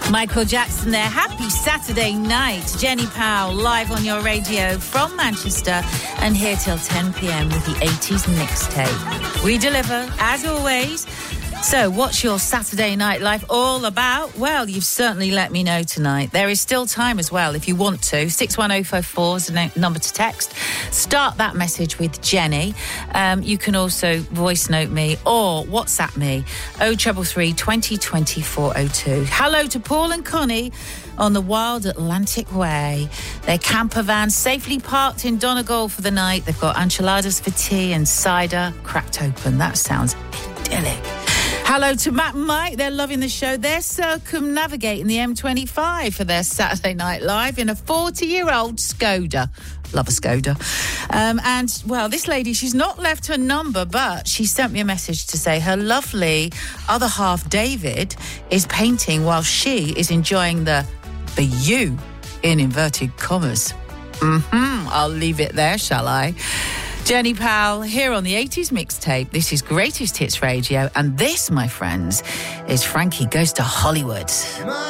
Michael Jackson there. Happy Saturday night. Jenny Powell live on your radio from Manchester and here till 10 p.m. with the 80s mixtape. We deliver, as always. So, what's your Saturday night life all about? Well, you've certainly let me know tonight. There is still time as well if you want to. 61054 is the number to text. Start that message with Jenny. You can also voice note me or WhatsApp me 0333 2020 402. Hello to Paul and Connie on the Wild Atlantic Way. Their camper van safely parked in Donegal for the night. They've got enchiladas for tea and cider cracked open. That sounds idyllic. Hello to Matt and Mike. They're loving the show. They're circumnavigating the M25 for their Saturday Night Live in a 40-year-old Skoda. Love a Skoda. And, well, this lady, she's not left her number, but she sent me a message to say her lovely other half, David, is painting while she is enjoying the view, in inverted commas. I'll leave it there, shall I? Jenny Powell here on the 80s mixtape. This is Greatest Hits Radio, and this, my friends, is Frankie Goes to Hollywood.